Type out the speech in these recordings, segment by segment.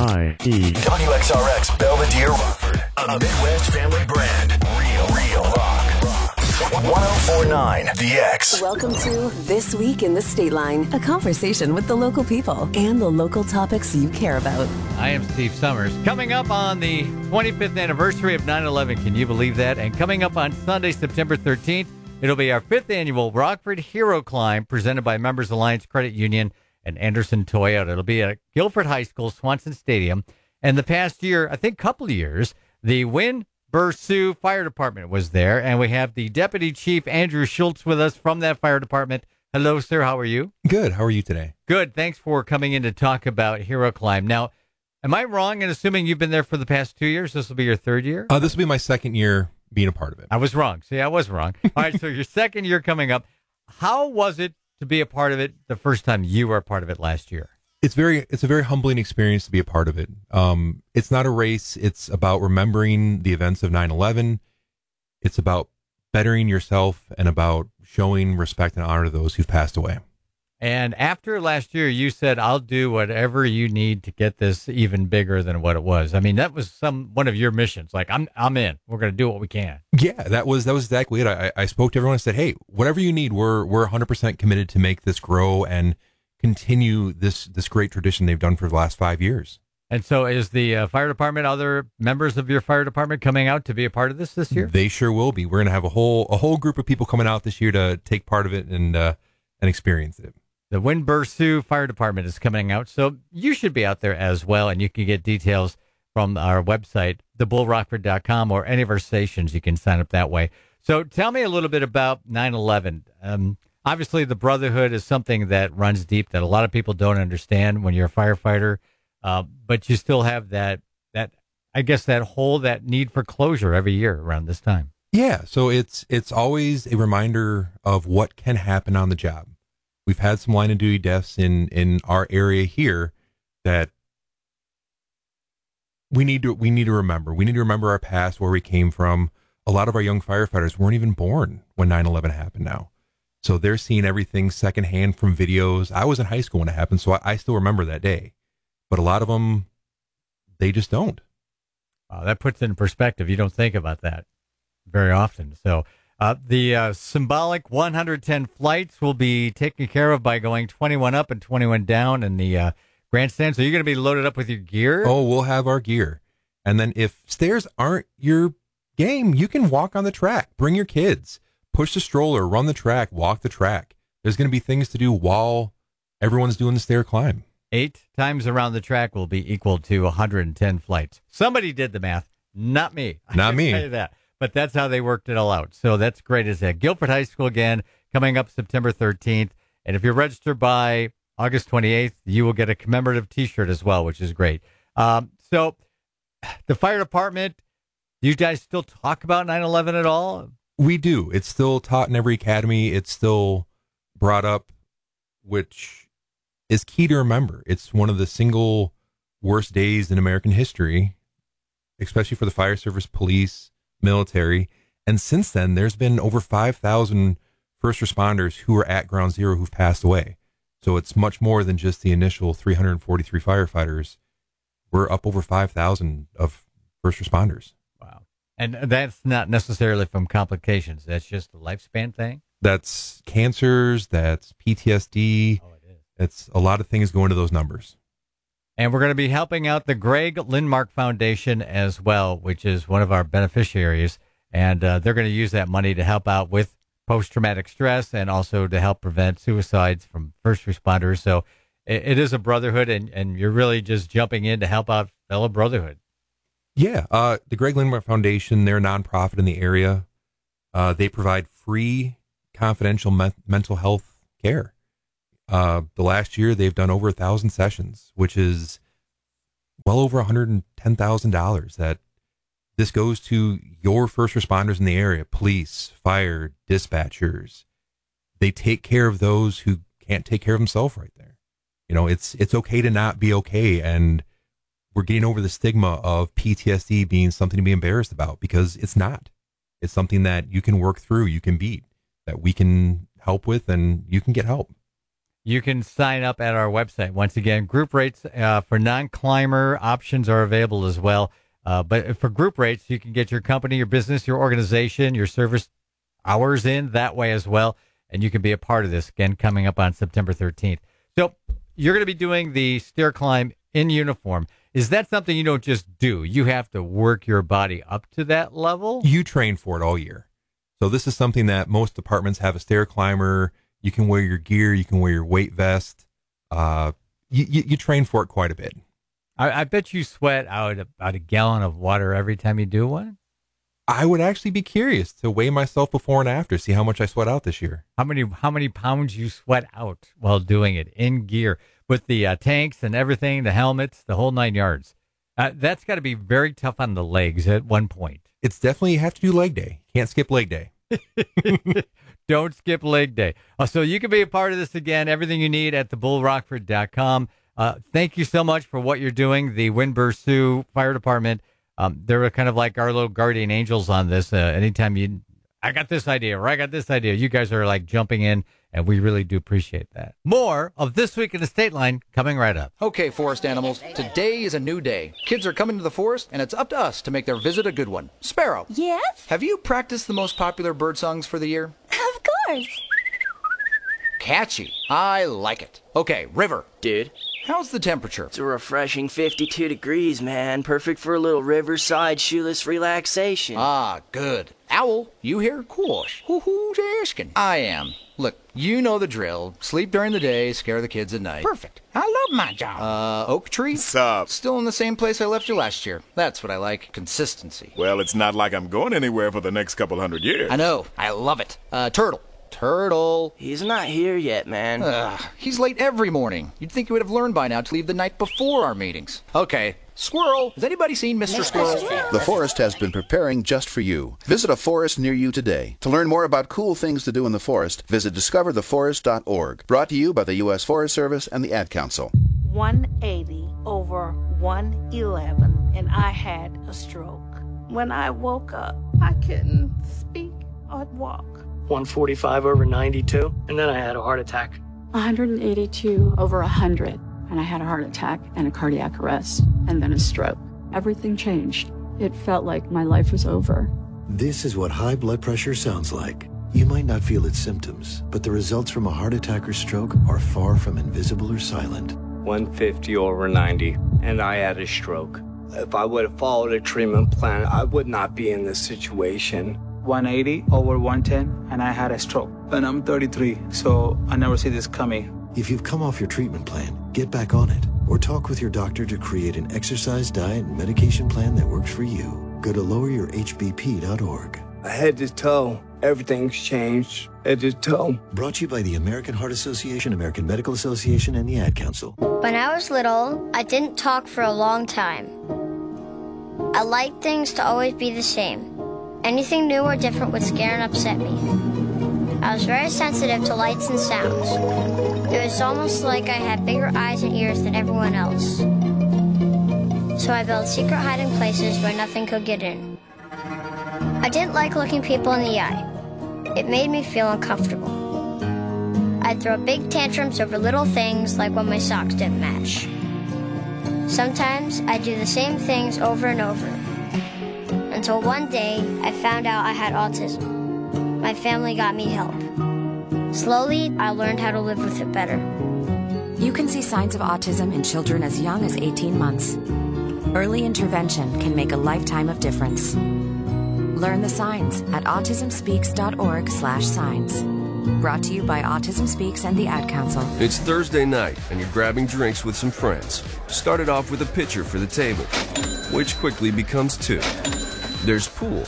WXRX Belvedere Rockford, a Midwest family brand. Real rock. 1049 The X. Welcome to This Week in the State Line, a conversation with the local people and the local topics you care about. I am Steve Summers. Coming up on the 25th anniversary of 9/11, can you believe that? And coming up on Sunday, September 13th, it'll be our 5th annual Rockford Hero Climb presented by Members Alliance Credit Union and Anderson Toyota. It'll be at Guilford High School, Swanson Stadium. And the past year, I think couple of years, the Wynn-Bursu Fire Department was there. And we have the Deputy Chief Andrew Schultz with us from that fire department. Hello, sir. How are you? Good. How are you today? Good. Thanks for coming in to talk about Hero Climb. Now, am I wrong in assuming you've been there for the past 2 years? This will be your third year? This will be my second year being a part of it. I was wrong. See, I was wrong. All right, so your second year coming up. How was it to be a part of it the first time you were a part of it last year? It's a very humbling experience to be a part of it. It's not a race. It's about remembering the events of 9/11. It's about bettering yourself and about showing respect and honor to those who've passed away. And after last year, you said, I'll do whatever you need to get this even bigger than what it was. I mean, that was one of your missions. Like, I'm in. We're going to do what we can. Yeah, that was exactly it. I spoke to everyone and said, hey, whatever you need, we're 100% committed to make this grow and continue this great tradition they've done for the last 5 years. And so is the fire department, other members of your fire department coming out to be a part of this year? They sure will be. We're going to have a whole group of people coming out this year to take part of it and experience it. The Wynn-Bursu Fire Department is coming out, so you should be out there as well, and you can get details from our website, thebullrockford.com, or any of our stations. You can sign up that way. So tell me a little bit about 9/11. Obviously, the brotherhood is something that runs deep that a lot of people don't understand when you're a firefighter, but you still have that need for closure every year around this time. Yeah, so it's always a reminder of what can happen on the job. We've had some line of duty deaths in our area here that we need to remember. We need to remember our past, where we came from. A lot of our young firefighters weren't even born when 9/11 happened now. So they're seeing everything secondhand from videos. I was in high school when it happened, so I still remember that day. But a lot of them, they just don't. That puts it in perspective. You don't think about that very often. So the symbolic 110 flights will be taken care of by going 21 up and 21 down in the grandstand. So you're going to be loaded up with your gear? Oh, we'll have our gear. And then if stairs aren't your game, you can walk on the track. Bring your kids. Push the stroller, run the track, walk the track. There's going to be things to do while everyone's doing the stair climb. 8 times around the track will be equal to 110 flights. Somebody did the math, not me. Not me. I can tell you that. But that's how they worked it all out. So that's great as that. Guilford High School again, coming up September 13th. And if you're registered by August 28th, you will get a commemorative T-shirt as well, which is great. So the fire department, do you guys still talk about 9/11 at all? We do. It's still taught in every academy. It's still brought up, which is key to remember. It's one of the single worst days in American history, especially for the fire service, police, military. And since then, there's been over 5,000 first responders who are at ground zero who've passed away. So it's much more than just the initial 343 firefighters. We're up over 5,000 of first responders. Wow. And that's not necessarily from complications. That's just a lifespan thing? That's cancers, that's PTSD. Oh, it is. It's a lot of things go into those numbers. And we're going to be helping out the Greg Lindmark Foundation as well, which is one of our beneficiaries. And they're going to use that money to help out with post-traumatic stress and also to help prevent suicides from first responders. So it is a brotherhood, and you're really just jumping in to help out fellow brotherhood. Yeah. The Greg Lindmark Foundation, they're a nonprofit in the area. They provide free, confidential mental health care. The last year, they've done over 1,000 sessions, which is well over $110,000. That this goes to your first responders in the area: police, fire, dispatchers. They take care of those who can't take care of themselves right there. You know, it's okay to not be okay, and we're getting over the stigma of PTSD being something to be embarrassed about, because it's not. It's something that you can work through, you can beat, that we can help with, and you can get help. you can sign up at our website. Once again, group rates for non-climber options are available as well. But for group rates, you can get your company, your business, your organization, your service hours in that way as well. And you can be a part of this, again, coming up on September 13th. So you're going to be doing the stair climb in uniform. Is that something you don't just do? You have to work your body up to that level? You train for it all year. So this is something that most departments have a stair climber. You can wear your gear. You can wear your weight vest. You train for it quite a bit. I bet you sweat out about a gallon of water every time you do one. I would actually be curious to weigh myself before and after, see how much I sweat out this year. How many pounds you sweat out while doing it in gear with the tanks and everything, the helmets, the whole 9 yards. That's got to be very tough on the legs at one point. It's definitely, you have to do leg day. Can't skip leg day. Don't skip leg day. So you can be a part of this again. Everything you need at thebullrockford.com. Thank you so much for what you're doing. The Windber Sioux Fire Department, they're kind of like our little guardian angels on this. Anytime I got this idea, or I got this idea, you guys are like jumping in, and we really do appreciate that. More of This Week in the State Line coming right up. Okay, forest animals, today is a new day. Kids are coming to the forest, and it's up to us to make their visit a good one. Sparrow. Yes? Have you practiced the most popular bird songs for the year? Of course. Catchy. I like it. Okay, River. Dude, How's the temperature? it's a refreshing 52 degrees, man. Perfect for a little riverside shoeless relaxation. Ah, good. Owl, you here? Course. Who's asking? I am. Look, you know the drill. Sleep during the day, scare the kids at night. Perfect. I love my job. Oak Tree? Sup? Still in the same place I left you last year. That's what I like. Consistency. Well, it's not like I'm going anywhere for the next couple hundred years. I know. I love it. Turtle. Turtle. He's not here yet, man. He's late every morning. You'd think you would have learned by now to leave the night before our meetings. Okay. Squirrel. Has anybody seen Mr. Squirrel? The forest has been preparing just for you. Visit a forest near you today. To learn more about cool things to do in the forest, visit discovertheforest.org. Brought to you by the U.S. Forest Service and the Ad Council. 180 over 111, and I had a stroke. When I woke up, I couldn't speak or walk. 145 over 92, and then I had a heart attack. 182 over 100, and I had a heart attack and a cardiac arrest, and then a stroke. Everything changed. It felt like my life was over. This is what high blood pressure sounds like. You might not feel its symptoms, but the results from a heart attack or stroke are far from invisible or silent. 150 over 90, and I had a stroke. If I would have followed a treatment plan, I would not be in this situation. 180 over 110, and I had a stroke. And I'm 33, so I never see this coming. If you've come off your treatment plan, get back on it, or talk with your doctor to create an exercise, diet, and medication plan that works for you. Go to loweryourhbp.org. Head to toe, everything's changed. Head to toe. Brought to you by the American Heart Association, American Medical Association, and the Ad Council. When I was little, I didn't talk for a long time. I liked things to always be the same. Anything new or different would scare and upset me. I was very sensitive to lights and sounds. It was almost like I had bigger eyes and ears than everyone else. So I built secret hiding places where nothing could get in. I didn't like looking people in the eye. It made me feel uncomfortable. I'd throw big tantrums over little things like when my socks didn't match. Sometimes I'd do the same things over and over. Until one day, I found out I had autism. My family got me help. Slowly, I learned how to live with it better. You can see signs of autism in children as young as 18 months. Early intervention can make a lifetime of difference. Learn the signs at autismspeaks.org/signs. Brought to you by Autism Speaks and the Ad Council. It's Thursday night, and you're grabbing drinks with some friends. Started off with a pitcher for the table, which quickly becomes two. There's pool.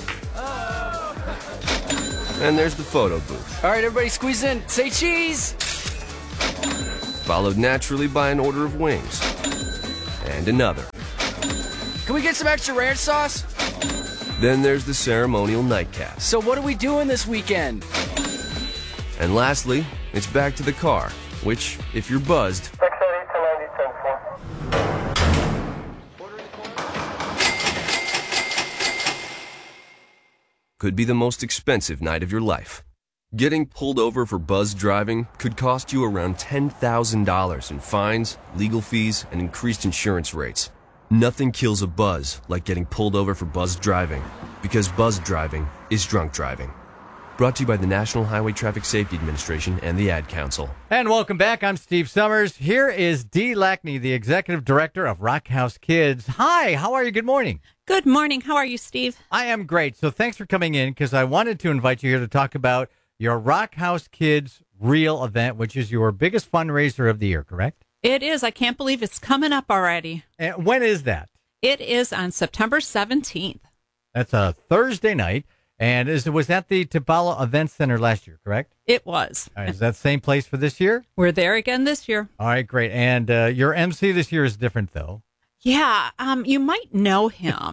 And there's the photo booth. All right, everybody squeeze in. Say cheese! Followed naturally by an order of wings. And another. Can we get some extra ranch sauce? Then there's the ceremonial nightcap. So what are we doing this weekend? And lastly, it's back to the car, which, if you're buzzed, could be the most expensive night of your life. Getting pulled over for buzz driving could cost you around $10,000 in fines, legal fees, and increased insurance rates. Nothing kills a buzz like getting pulled over for buzz driving, because buzz driving is drunk driving. Brought to you by the National Highway Traffic Safety Administration and the Ad Council. And welcome back. I'm Steve Summers. Here is Dee Lackney, the Executive Director of Rock House Kids. Hi, how are you? Good morning. Good morning. How are you, Steve? I am great. So thanks for coming in, because I wanted to invite you here to talk about your Rock House Kids Reel event, which is your biggest fundraiser of the year, correct? It is. I can't believe it's coming up already. And when is that? It is on September 17th. That's a Thursday night. And was at the Tabala Event Center last year, correct? It was. All right, is that the same place for this year? We're there again this year. All right, great. And your MC this year is different, though. Yeah, you might know him.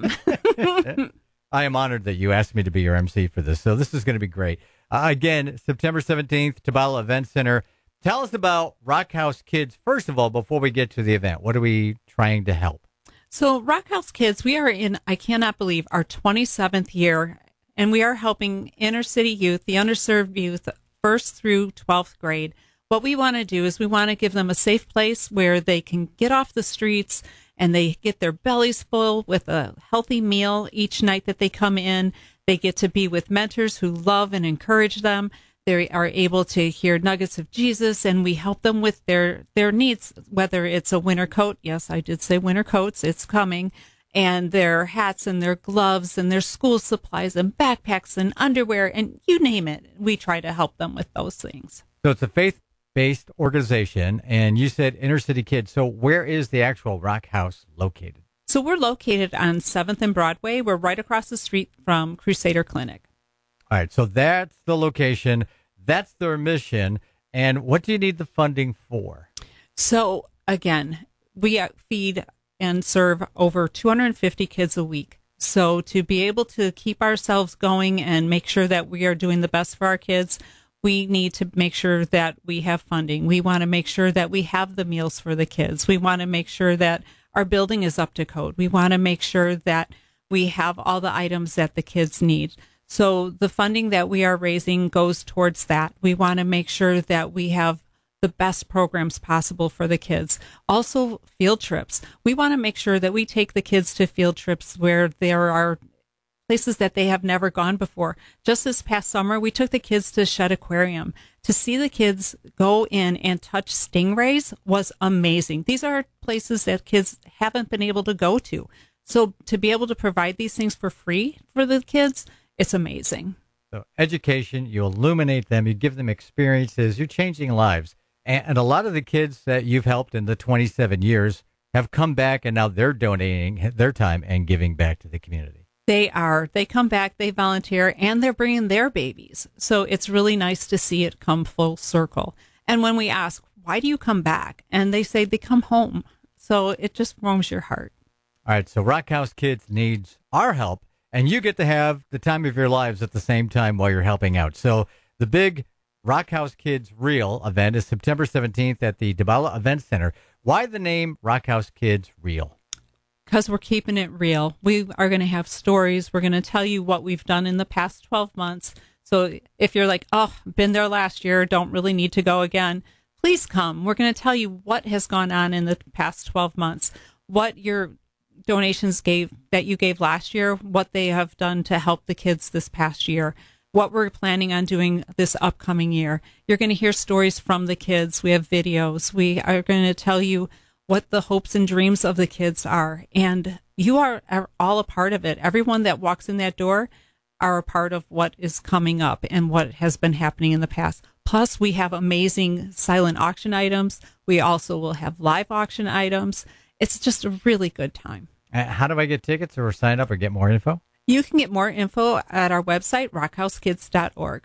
I am honored that you asked me to be your MC for this, so this is going to be great. Again, September 17th, Tabala Event Center. Tell us about Rock House Kids, first of all, before we get to the event. What are we trying to help? So Rock House Kids, we are in, I cannot believe, our 27th year. And we are helping inner city youth, the underserved youth, 1st through 12th grade. What we want to do is we want to give them a safe place where they can get off the streets and they get their bellies full with a healthy meal each night that they come in. They get to be with mentors who love and encourage them. They are able to hear nuggets of Jesus, and we help them with their needs, whether it's a winter coat. Yes, I did say winter coats. It's coming. And their hats and their gloves and their school supplies and backpacks and underwear and you name it. We try to help them with those things. So it's a faith-based organization, and you said inner city kids. So where is the actual Rock House located? So we're located on 7th and Broadway. We're right across the street from Crusader Clinic. All right, so that's the location. That's their mission. And what do you need the funding for? So, again, we feed and serve over 250 kids a week. So to be able to keep ourselves going and make sure that we are doing the best for our kids, we need to make sure that we have funding. We want to make sure that we have the meals for the kids. We want to make sure that our building is up to code. We want to make sure that we have all the items that the kids need. So the funding that we are raising goes towards that. We want to make sure that we have the best programs possible for the kids. Also, field trips. We want to make sure that we take the kids to field trips where there are places that they have never gone before. Just this past summer, we took the kids to Shedd Aquarium. To see the kids go in and touch stingrays was amazing. These are places that kids haven't been able to go to. So to be able to provide these things for free for the kids, it's amazing. So education, you illuminate them, you give them experiences, you're changing lives. And a lot of the kids that you've helped in the 27 years have come back, and now they're donating their time and giving back to the community. They are. They come back, they volunteer, and they're bringing their babies. So it's really nice to see it come full circle. And when we ask, why do you come back? And they say they come home. So it just warms your heart. All right. So Rock House Kids needs our help, and you get to have the time of your lives at the same time while you're helping out. So the big Rock House Kids Reel event is September 17th at the Tabala Event Center. Why the name Rock House Kids Reel? Because we're keeping it real. We are going to have stories. We're going to tell you what we've done in the past 12 months. So if you're like, oh, been there last year, don't really need to go again, please come. We're going to tell you what has gone on in the past 12 months, what your donations that you gave last year, what they have done to help the kids this past year, what we're planning on doing this upcoming year. You're going to hear stories from the kids. We have videos. We are going to tell you what the hopes and dreams of the kids are. And you are all a part of it. Everyone that walks in that door are a part of what is coming up and what has been happening in the past. Plus, we have amazing silent auction items. We also will have live auction items. It's just a really good time. How do I get tickets or sign up or get more info? You can get more info at our website, rockhousekids.org.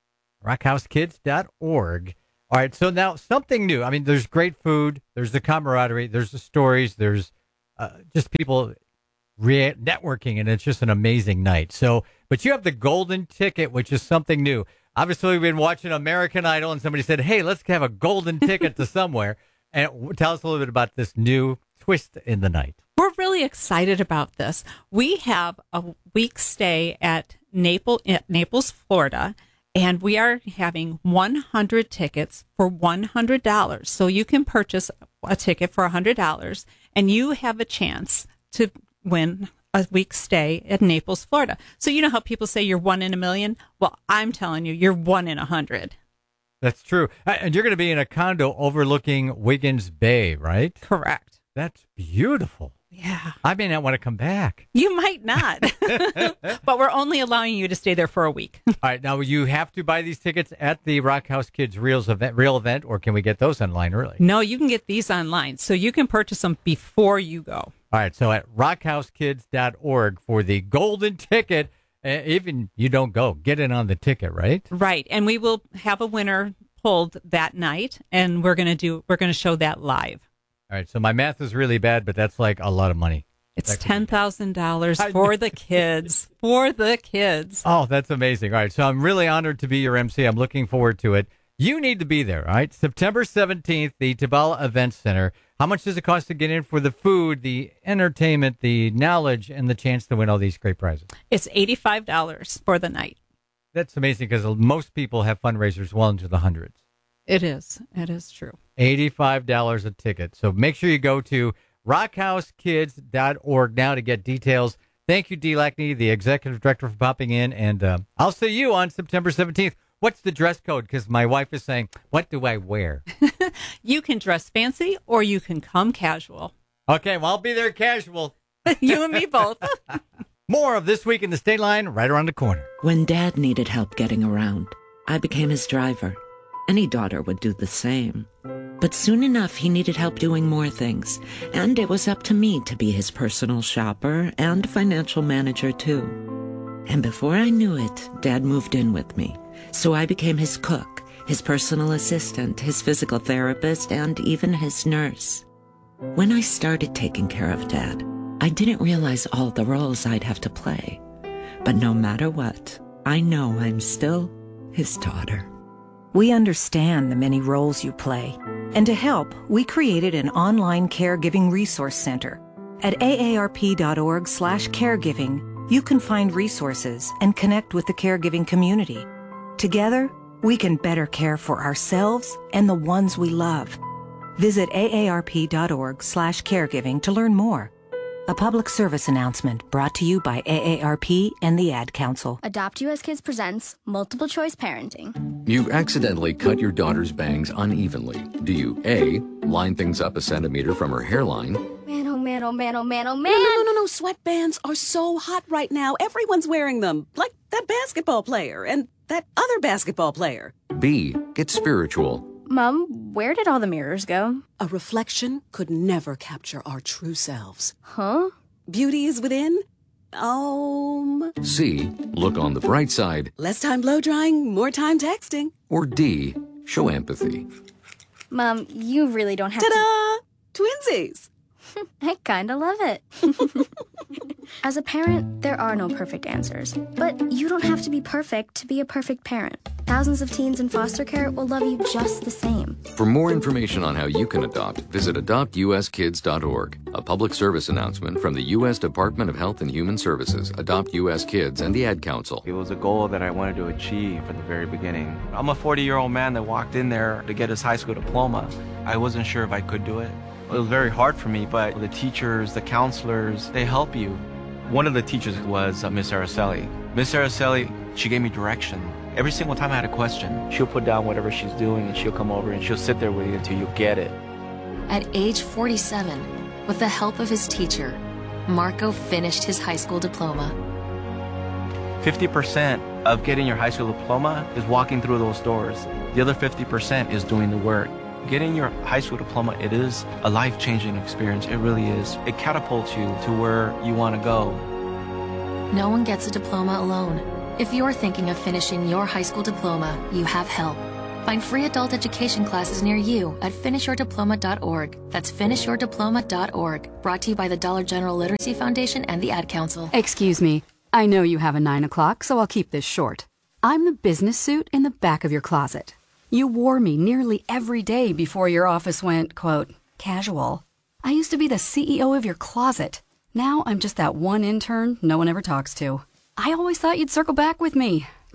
Rockhousekids.org. All right, so now something new. I mean, there's great food, there's the camaraderie, there's the stories, there's just people networking, and it's just an amazing night. So, but you have the golden ticket, which is something new. Obviously, we've been watching American Idol, and somebody said, hey, let's have a golden ticket to somewhere. And tell us a little bit about this new twist in the night. We're really excited about this. We have a week stay at Naples, Florida, And we are having 100 tickets for $100. So you can purchase a ticket for $100 and you have a chance to win a week's stay at Naples, Florida. So you know how people say you're 1 in a million? Well, I'm telling you, you're 1 in 100. That's true. And you're going to be in a condo overlooking Wiggins Bay, right? Correct. That's beautiful. Yeah. I may not want to come back. You might not. But we're only allowing you to stay there for a week. All right. Now, you have to buy these tickets at the Rock House Kids real event, or can we get those online early? No, you can get these online. So you can purchase them before you go. All right. So at rockhousekids.org for the golden ticket, even you don't go, get it on the ticket, right? Right. And we will have a winner pulled that night, and we're going to show that live. All right, so my math is really bad, but that's like a lot of money. It's $10,000 for the kids. For the kids. Oh, that's amazing. All right, so I'm really honored to be your MC. I'm looking forward to it. You need to be there, all right? September 17th, the Tabala Event Center. How much does it cost to get in for the food, the entertainment, the knowledge, and the chance to win all these great prizes? It's $85 for the night. That's amazing because most people have fundraisers well into the hundreds. It is. It is true. $85 a ticket. So make sure you go to rockhousekids.org now to get details. Thank you, Dee Lackney, the executive director, for popping in. And I'll see you on September 17th. What's the dress code? Because my wife is saying, what do I wear? You can dress fancy or you can come casual. Okay, well, I'll be there casual. You and me both. More of This Week in the State Line right around the corner. When Dad needed help getting around, I became his driver. Any daughter would do the same. But soon enough, he needed help doing more things, and it was up to me to be his personal shopper and financial manager, too. And before I knew it, Dad moved in with me. So I became his cook, his personal assistant, his physical therapist, and even his nurse. When I started taking care of Dad, I didn't realize all the roles I'd have to play. But no matter what, I know I'm still his daughter. We understand the many roles you play. And to help, we created an online caregiving resource center. At aarp.org/caregiving, you can find resources and connect with the caregiving community. Together, we can better care for ourselves and the ones we love. Visit aarp.org/caregiving to learn more. A public service announcement brought to you by AARP and the Ad Council. Adopt US Kids presents Multiple Choice Parenting. You accidentally cut your daughter's bangs unevenly. Do you A, line things up a centimeter from her hairline? Man, oh man, oh man, oh man, oh man. No. Sweatbands are so hot right now. Everyone's wearing them. Like that basketball player and that other basketball player. B, get spiritual. Mom, where did all the mirrors go? A reflection could never capture our true selves. Huh? Beauty is within. C, look on the bright side. Less time blow drying, more time texting. Or D, show empathy. Mom, you really don't have Ta-da! Twinsies! I kinda love it. As a parent, there are no perfect answers. But you don't have to be perfect to be a perfect parent. Thousands of teens in foster care will love you just the same. For more information on how you can adopt, visit adoptuskids.org. A public service announcement from the U.S. Department of Health and Human Services, Adopt U.S. Kids, and the Ad Council. It was a goal that I wanted to achieve from the very beginning. I'm a 40-year-old man that walked in there to get his high school diploma. I wasn't sure if I could do it. It was very hard for me, but the teachers, the counselors, they help you. One of the teachers was Miss Araceli. Miss Araceli, she gave me direction. Every single time I had a question, she'll put down whatever she's doing and she'll come over and she'll sit there with you until you get it. At age 47, with the help of his teacher, Marco finished his high school diploma. 50% of getting your high school diploma is walking through those doors. The other 50% is doing the work. Getting your high school diploma, it is a life-changing experience. It really is. It catapults you to where you want to go. No one gets a diploma alone. If you're thinking of finishing your high school diploma, you have help. Find free adult education classes near you at finishyourdiploma.org. That's finishyourdiploma.org. Brought to you by the Dollar General Literacy Foundation and the Ad Council. Excuse me. I know you have a 9 o'clock, so I'll keep this short. I'm the business suit in the back of your closet. You wore me nearly every day before your office went, quote, casual. I used to be the CEO of your closet. Now I'm just that one intern no one ever talks to. I always thought you'd circle back with me.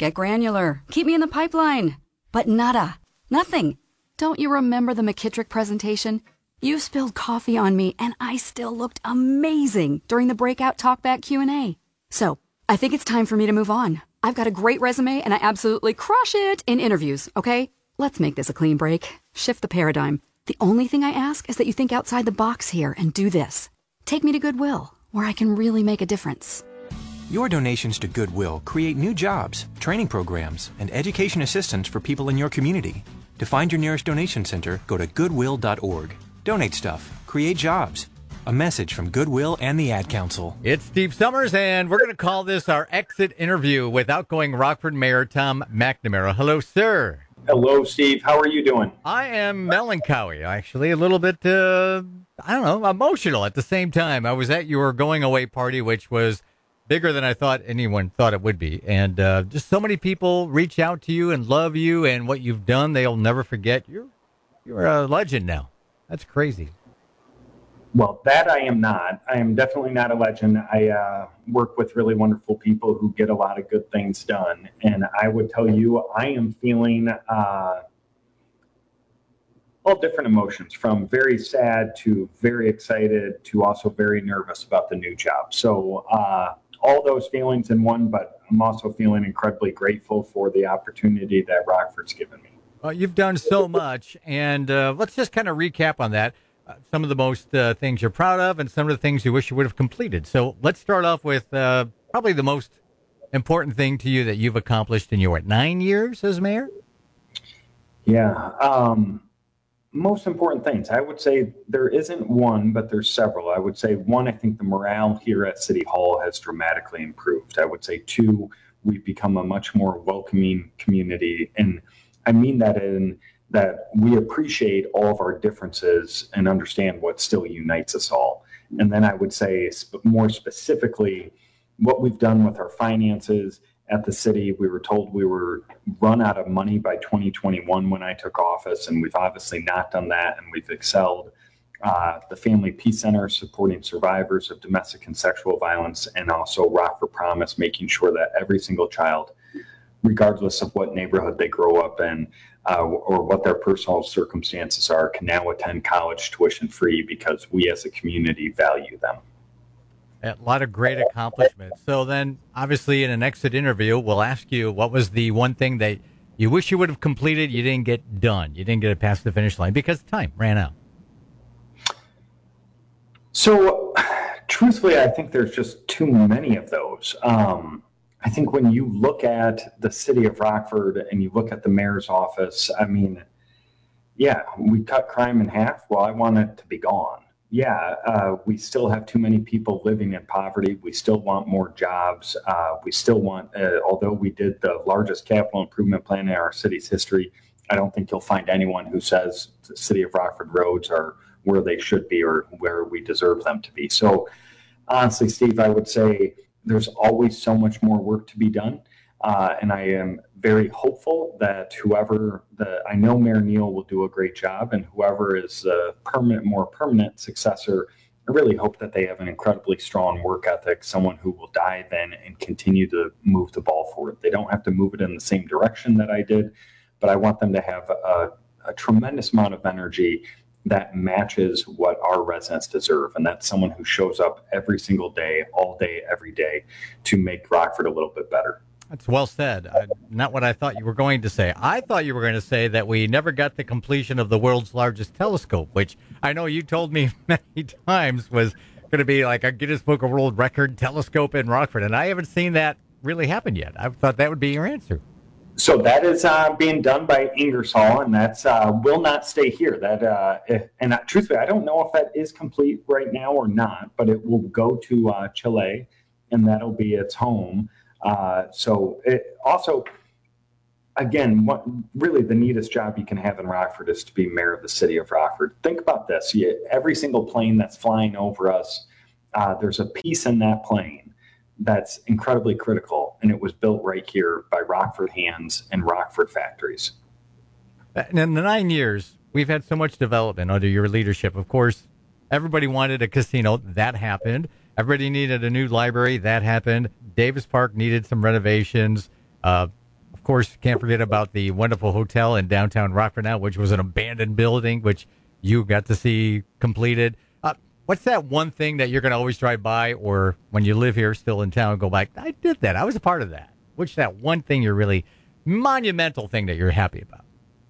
Get granular. Keep me in the pipeline. But nada. Nothing. Don't you remember the McKittrick presentation? You spilled coffee on me, and I still looked amazing during the breakout talkback Q&A. So, I think it's time for me to move on. I've got a great resume, and I absolutely crush it in interviews, okay? Let's make this a clean break. Shift the paradigm. The only thing I ask is that you think outside the box here and do this. Take me to Goodwill, where I can really make a difference. Your donations to Goodwill create new jobs, training programs, and education assistance for people in your community. To find your nearest donation center, go to goodwill.org. Donate stuff. Create jobs. A message from Goodwill and the Ad Council. It's Steve Summers, and we're going to call this our exit interview with outgoing Rockford Mayor Tom McNamara. Hello, sir. Hello, Steve. How are you doing? I am melancholy, actually, a little bit, emotional at the same time. I was at your going away party, which was bigger than I thought anyone thought it would be. And just so many people reach out to you and love you and what you've done. They'll never forget. You're a legend now. That's crazy. Well, that I am not. I am definitely not a legend. I work with really wonderful people who get a lot of good things done. And I would tell you, I am feeling all different emotions, from very sad to very excited to also very nervous about the new job. So all those feelings in one, but I'm also feeling incredibly grateful for the opportunity that Rockford's given me. Well, you've done so much, and let's just kind of recap on that. Some of the most things you're proud of and some of the things you wish you would have completed. So let's start off with probably the most important thing to you that you've accomplished in your 9 years as mayor? Yeah. Most important things. I would say there isn't one, but there's several. I would say one, I think the morale here at City Hall has dramatically improved. I would say two, we've become a much more welcoming community. And I mean that in that we appreciate all of our differences and understand what still unites us all. And then I would say more specifically, what we've done with our finances at the city. We were told we were run out of money by 2021 when I took office, and we've obviously not done that, and we've excelled. The Family Peace Center supporting survivors of domestic and sexual violence, and also Rockford Promise, making sure that every single child, regardless of what neighborhood they grow up in, or what their personal circumstances are, can now attend college tuition free because we as a community value them. A lot of great accomplishments. So then, obviously, in an exit interview, we'll ask you what was the one thing that you wish you would have completed, you didn't get done, you didn't get it past the finish line because time ran out. So, truthfully, I think there's just too many of those. I think when you look at the city of Rockford and you look at the mayor's office, I mean, yeah, we cut crime in half. Well, I want it to be gone. Yeah, we still have too many people living in poverty. We still want more jobs. We still want, although we did the largest capital improvement plan in our city's history, I don't think you'll find anyone who says the city of Rockford roads are where they should be or where we deserve them to be. So honestly, Steve, I would say there's always so much more work to be done. And I am very hopeful that I know Mayor Neal will do a great job, and whoever is the more permanent successor, I really hope that they have an incredibly strong work ethic, someone who will dive in and continue to move the ball forward. They don't have to move it in the same direction that I did, but I want them to have a tremendous amount of energy that matches what our residents deserve. And that's someone who shows up every single day, all day, every day, to make Rockford a little bit better. That's well said. Not what I thought you were going to say. I thought you were going to say that we never got the completion of the world's largest telescope, which I know you told me many times was going to be like a Guinness Book of World Record telescope in Rockford. And I haven't seen that really happen yet. I thought that would be your answer. So that is being done by Ingersoll, and that's will not stay here. Truthfully, I don't know if that is complete right now or not, but it will go to Chile, and that'll be its home. So it also, again, what really the neatest job you can have in Rockford is to be mayor of the city of Rockford. Think about this. Every single plane that's flying over us, there's a piece in that plane that's incredibly critical, and it was built right here by Rockford hands and Rockford factories. And in the 9 years, we've had so much development under your leadership. Of course, everybody wanted a casino. That happened. Everybody needed a new library. That happened. Davis Park needed some renovations. of course, can't forget about the wonderful hotel in downtown Rockford now, which was an abandoned building, which you got to see completed. What's that one thing that you're going to always drive by, or when you live here still in town, go back, I did that. I was a part of that. What's that one thing you're really monumental thing that you're happy about?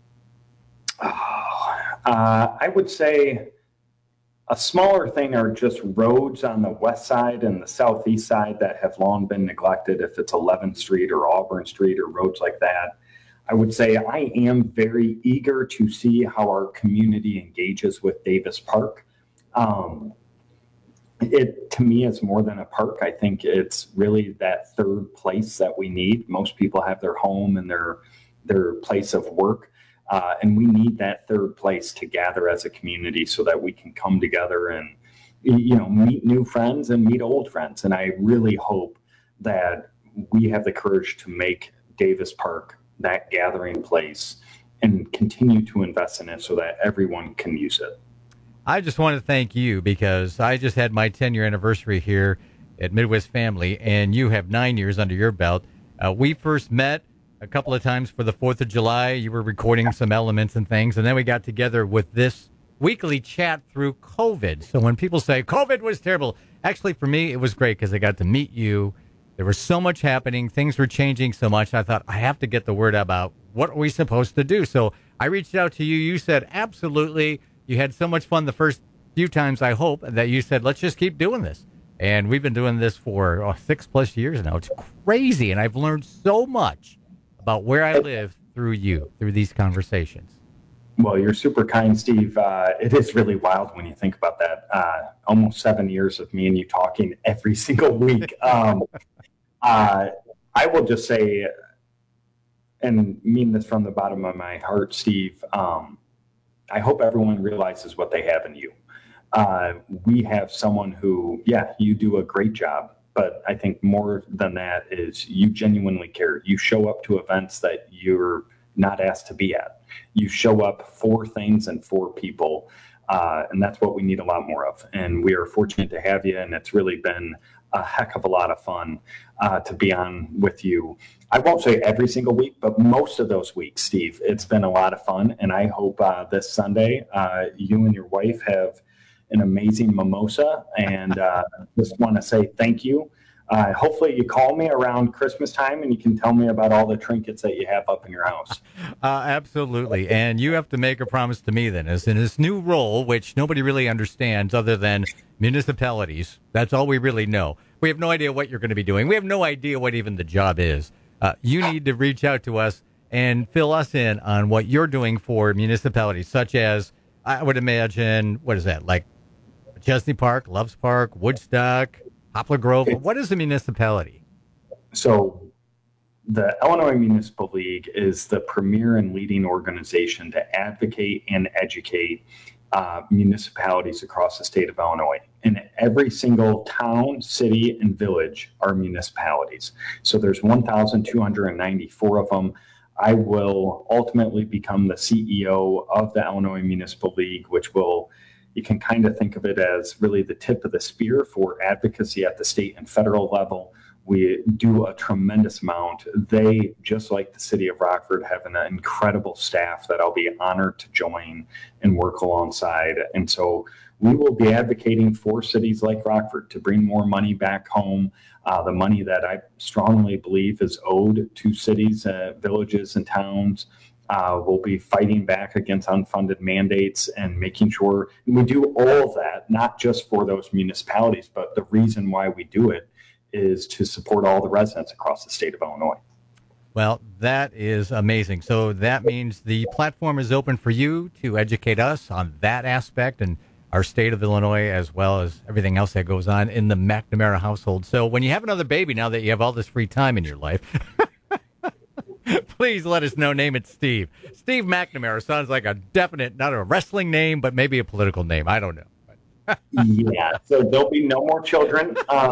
I would say a smaller thing are just roads on the west side and the southeast side that have long been neglected. If it's 11th Street or Auburn Street or roads like that, I would say I am very eager to see how our community engages with Davis Park. It, to me, is more than a park. I think it's really that third place that we need. Most people have their home and their place of work. And we need that third place to gather as a community so that we can come together and, meet new friends and meet old friends. And I really hope that we have the courage to make Davis Park that gathering place and continue to invest in it so that everyone can use it. I just want to thank you because I just had my 10-year anniversary here at Midwest Family, and you have 9 years under your belt. We first met a couple of times for the 4th of July. You were recording some elements and things, and then we got together with this weekly chat through COVID. So when people say COVID was terrible, actually for me it was great because I got to meet you. There was so much happening. Things were changing so much. I thought I have to get the word out about what are we supposed to do. So I reached out to you. You said absolutely. You had so much fun the first few times, I hope, that you said, let's just keep doing this. And we've been doing this for 6+ years now. It's crazy. And I've learned so much about where I live through you, through these conversations. Well, you're super kind, Steve. It is really wild when you think about that. Almost 7 years of me and you talking every single week. I will just say, and mean this from the bottom of my heart, Steve, I hope everyone realizes what they have in you. We have someone who, you do a great job, but I think more than that is you genuinely care. You show up to events that you're not asked to be at. You show up for things and for people, and that's what we need a lot more of. And we are fortunate to have you, and it's really been a heck of a lot of fun to be on with you. I won't say every single week, but most of those weeks, Steve, it's been a lot of fun. And I hope this Sunday you and your wife have an amazing mimosa. And just want to say thank you. Hopefully you call me around Christmas time and you can tell me about all the trinkets that you have up in your house. Absolutely. And you have to make a promise to me then, as in this new role, which nobody really understands other than municipalities. That's all we really know. We have no idea what you're going to be doing. We have no idea what even the job is. You need to reach out to us and fill us in on what you're doing for municipalities, such as, I would imagine, what is that, like Chesney Park, Loves Park, Woodstock, Poplar Grove? What is a municipality? So the Illinois Municipal League is the premier and leading organization to advocate and educate municipalities across the state of Illinois. And every single town, city, and village are municipalities. So there's 1,294 of them. I will ultimately become the CEO of the Illinois Municipal League, which will, you can kind of think of it as really the tip of the spear for advocacy at the state and federal level. We do a tremendous amount. They, just like the city of Rockford, have an incredible staff that I'll be honored to join and work alongside. And so we will be advocating for cities like Rockford to bring more money back home, the money that I strongly believe is owed to cities, villages, and towns. We'll be fighting back against unfunded mandates and making sure we do all of that, not just for those municipalities, but the reason why we do it is to support all the residents across the state of Illinois. Well, that is amazing. So that means the platform is open for you to educate us on that aspect and our state of Illinois, as well as everything else that goes on in the McNamara household. So when you have another baby, now that you have all this free time in your life, please let us know. Name it Steve. Steve McNamara sounds like a definite, not a wrestling name, but maybe a political name. I don't know. Yeah, so there'll be no more children.